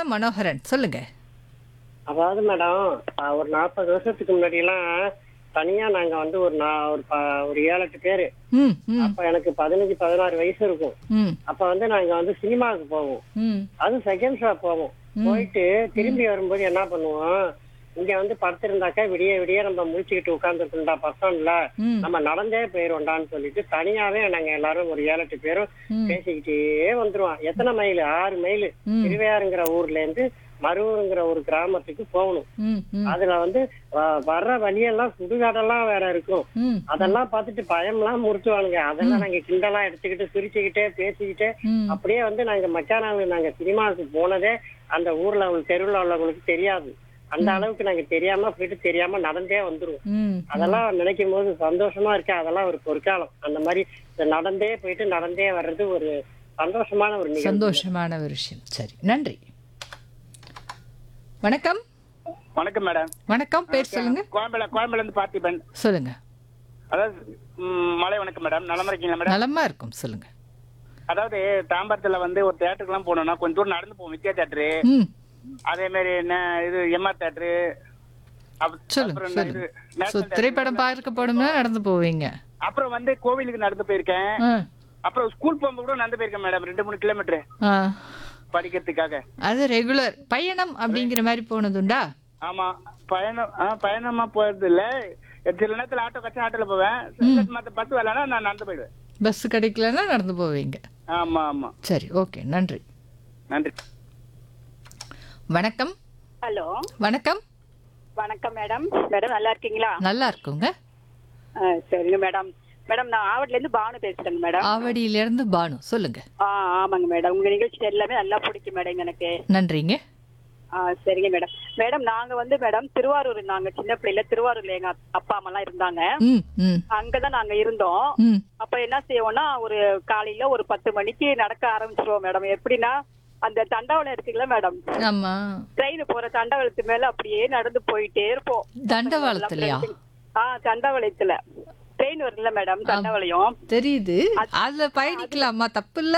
மனோகரன் சொல்லுங்க. அதாவது மேடம், ஒரு 40 வருஷத்துக்கு முன்னாடி எல்லாம் தனியா நாங்க வந்து ஒரு 7-8 பேரு. ம் ம் அப்ப எனக்கு 15-16 வயசு இருக்கும். ம் அப்ப வந்து நாங்க வந்து சினிமாவுக்கு போவோம். ம் அதுவும் செகண்ட் ஷோ போவோம். போயிட்டு திரும்பி வரும்போது என்ன பண்ணுவோம், இங்க வந்து படுத்திருந்தாக்கா விடிய விடிய நம்ம முழிச்சுக்கிட்டு உட்கார்ந்துருக்கா பசங்கள்ல, ம் நம்ம நடந்தே போயிருவோம்டான்னு சொல்லிட்டு தனியாவே நாங்க எல்லாரும் ஒரு 7-8 பேரும் ம் பேசிக்கிட்டே வந்துருவோம். எத்தனை மைல்? 6 மைல். ம் திருவையாறுங்கிற ஊர்ல இருந்து மருவூருங்கிற ஒரு கிராமத்துக்கு போகணும். ம் ம் அதுல வந்து வர்ற வழியெல்லாம் சுடுகாடெல்லாம் வேற இருக்கும். ம் அதெல்லாம் பார்த்துட்டு பயம்லாம் முறுத்துவானுங்க. அதெல்லாம் நாங்க கிண்டலாம் எடுத்துக்கிட்டு சிரிச்சுக்கிட்டே பேசிக்கிட்டே ம் அப்படியே வந்து நாங்க நாங்க சினிமாவுக்கு போனதே அந்த ஊர்ல தெருவில் உள்ளவங்களுக்கு தெரியாது. அந்த அளவுக்கு நாங்க தெரியாம போயிட்டு தெரியாம நடந்தே வந்துருவோம். ம் அதெல்லாம் நினைக்கும் போது சந்தோஷமா இருக்கு. அதெல்லாம் ஒரு பொற்காலம். அந்த மாதிரி நடந்தே போயிட்டு நடந்தே வர்றது ஒரு சந்தோஷமான ஒரு நிகழ்வு. சந்தோஷமான ஒரு விஷயம். சரி, நன்றி. வணக்கம். வணக்கம் மேடம். வணக்கம், பேர் சொல்லுங்க. கோயம்பேல இருந்து பார்த்திபன். சொல்லுங்க. அதாவது மலை வணக்கம் மேடம். நலமா இருக்கீங்களா மேடம்? நலமா இருக்கும், சொல்லுங்க. அதாவது தாம்பரத்துல வந்து ஒரு தியேட்டருக்குலாம் போனோம்னா கொஞ்சம் தூரம் நடந்து போவோம். வித்யா தியேட்டரு, ம் அதே மாதிரி என்ன இது எம்ஆர் தியேட்டரு, சொல்லுங்க சொல்லுங்க. திரைப்படம் பார்க்க போனோம்னா நடந்து போவீங்க. அப்புறம் வந்து கோவிலுக்கு நடந்து போயிருக்கேன். ஆ, அப்புறம் ஸ்கூல் போகும்போது கூட நடந்து போயிருக்கேன் மேடம். 2-3 கிலோமீட்டர் ஆ. படிக்கிறதுக்காக. அது ரெகுலர் பயணம் அப்படிங்கிற மாதிரி போனதுண்டா? ஆமா, பயணமா போறது இல்ல. சில நேரத்துல ஆட்டோ கட்சி ஆட்டோல போவேன். மத்த பஸ் வரலன்னா நான் நடந்து போயிடுவேன். பஸ் கிடைக்கலன்னா நடந்து போவீங்க. ஆமா ஆமா. சரி, ஓகே, நன்றி. நன்றி. வணக்கம். ஹலோ, வணக்கம். வணக்கம் மேடம். மேடம் நல்லா இருக்கீங்களா? நல்லா இருக்குங்க. சரிங்க மேடம். மேடம் நான் ஆவடில இருந்து பானு பேசுறேங்க மேடம். ஆவடியில இருந்து பானு, சொல்லுங்க. ஆமாங்க மேடம். உங்க நிகழ்ச்சி எல்லாமே நல்லா பிடிக்கும் மேடம் எனக்கு. நன்றிங்க. சரிங்க மேடம். மேடம் நாங்க வந்து மேடம் திருவாரூர், நாங்க சின்ன பிள்ளைல திருவாரூர்ல எங்க அப்பா அம்மா எல்லாம் இருந்தாங்க. ம் ம் அங்கதான் நாங்க இருந்தோம். ம் அப்ப என்ன செய்வோம்னா ஒரு காலையில ஒரு 10 மணிக்கு நடக்க ஆரம்பிச்சிருவோம் மேடம். எப்படின்னா அந்த தண்டவாளம் இருக்குல்ல மேடம், ஆமா. ட்ரெயின் போற தண்டவாளத்து மேல அப்படியே நடந்து போயிட்டே இருப்போம். தண்டவாளத்துலயா? தண்டவாளத்துல ட்ரெயின் வருதுல்ல மேடம், தண்டவாளம் தெரியுது. அதுல பயணிக்கலாமா? தப்பு இல்ல.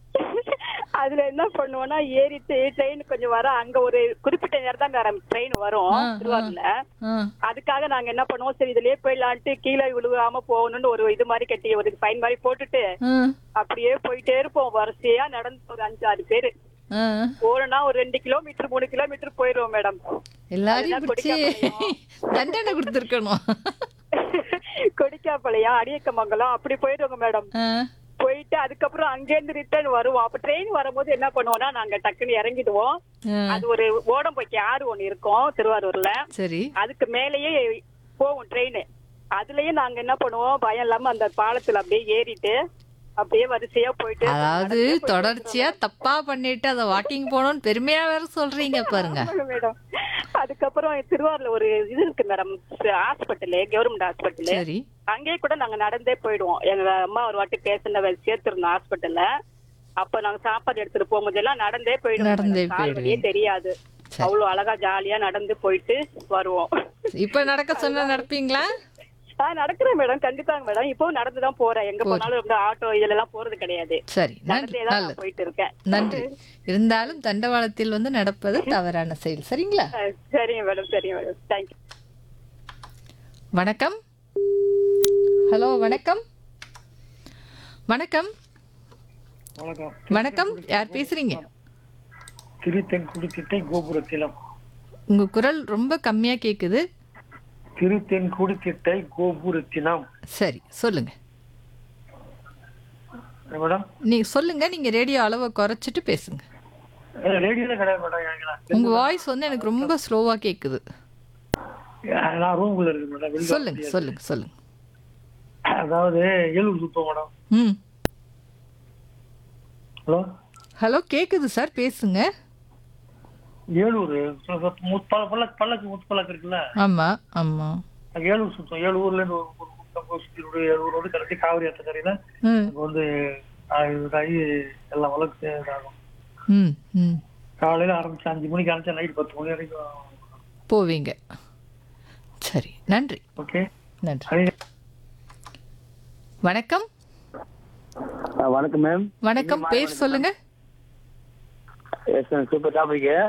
அதுல என்ன பண்ணுவோம்னா ஏறிட்டு ட்ரெயின் கொஞ்சம் வர அங்க ஒரு குறிப்பிட்ட நேரம் தான் மேடம் ட்ரெயின் வரும் திருவாரூர்ல. அதுக்காக நாங்க என்ன பண்ணுவோம், சரி இதுலயே போயிடலான்ட்டு கீழே விழுகாம போகணும்னு ஒரு இது மாதிரி கட்டி ஒரு ஃபைன் மாதிரி போட்டுட்டு அப்படியே போயிட்டே இருப்போம். வரிசையா நடந்து ஒரு 5-6 பேரு போனா ஒரு 2 கிலோமீட்டர் 3 கிலோமீட்டர் போயிருவோம் மேடம். எல்லாரையும் பிடிச்சி தண்டனை கொடுத்துருக்கணும். கொடிக்காப்பாளையம், அடியக்கமங்கலம் அப்படி போயிடுவோங்க மேடம். போயிட்டு அதுக்கப்புறம் அங்கேருந்து ரிட்டர்ன் வருவோம். அப்ப ட்ரெயின் வரும்போது என்ன பண்ணுவோம்னா நாங்க டக்குன்னு இறங்கிடுவோம். அது ஒரு ஓடம்போக்கி ஆறு ஒண்ணு இருக்கும் திருவாரூர்ல. சரி. அதுக்கு மேலேயே போவோம் ட்ரெயின். அதுலயே நாங்க என்ன பண்ணுவோம், பயம் இல்லாம அந்த பாலத்துல அப்படியே ஏறிட்டு அப்படியே வரிசையா போயிட்டு, அதாவது தொடர்ச்சியா தப்பா பண்ணிட்டு அத வாக்கிங் போனோம்னு பெருமையா வேற சொல்றீங்க பாருங்க மேடம். அதுக்கப்புறம் திருவாரூர்ல ஒரு இது இருக்கு மேடம், ஹாஸ்பிட்டல், கவர்மெண்ட் ஹாஸ்பிட்டல். சரி. அங்கேயே கூட நாங்க நடந்தே போயிடுவோம். எங்க அம்மா ஒரு வாட்டி பேசின சேர்த்திருந்தோம் ஹாஸ்பிட்டல்ல. அப்ப நாங்க சாப்பாடு எடுத்துட்டு போகும்போது எல்லாம் நடந்தே போயிடுவோம். தெரியாது, அவ்வளவு அழகா ஜாலியா நடந்து போயிட்டு வருவோம். இப்ப நடக்க சொன்னா நடப்பீங்களா? நடக்கிறேன் மேடம், கண்டிப்பாங்க மேடம். இப்பவும் நடந்துதான் போறேன். எங்க போனாலும் ஆட்டோ இதுல எல்லாம் போறது கிடையாது. சரி, நடந்தேதான் போயிட்டு இருக்கேன். நன்றி. இருந்தாலும் தண்டவாளத்தில் வந்து நடப்பது தவறான செயல். சரிங்களா? சரிங்க மேடம், சரிங்க மேடம். தேங்க்யூ. வணக்கம். ஹலோ, வணக்கம். வணக்கம். வணக்கம், யார் பேசுறீங்க? திருத்தென்குடி கோபுரத்திலம். உங்க குரல் ரொம்ப கம்மியா கேக்குது. திருத்தென்குடி திட்டை கோபுரத்தினம். சரி, சொல்லுங்க மேடம். நீங்க சொல்லுங்க. நீங்க ரேடியோ அளவை குறைச்சிட்டு பேசுங்க. ரேடியோல கிடையாது மேடம். உங்க வாய்ஸ் வந்து எனக்கு ரொம்ப ஸ்லோவா கேக்குது. நான் ரூம்குள்ள இருக்கு மேடம். சொல்லுங்க சொல்லுங்க சொல்லுங்க. அதாவது ஏலூர் சுத்தம் மேடம். ம். ஹலோ ஹலோ, கேக்குது சார், பேசுங்க. ஏலூர் பல்லக்கு முத்துப்பல்லக்கு இருக்குல்ல? ஆமா ஆமா. ஏலூர் சுத்தம். ஏலூர்ல இருந்து ஒரு ஏலூரோடு கரெக்டி காவிரி அத்தக்கரையில வந்து எல்லாம் வளர்ச்சி ஆகும். காலையில ஆரம்பிச்சு 5 மணிக்கு ஆரம்பிச்சா நைட் 10 மணி வரைக்கும் போவீங்க. சரி, நன்றி. ஓகே, நன்றி. வணக்கம். வணக்கம் மேம். வணக்கம், பேர் சொல்லுங்க. Super topic.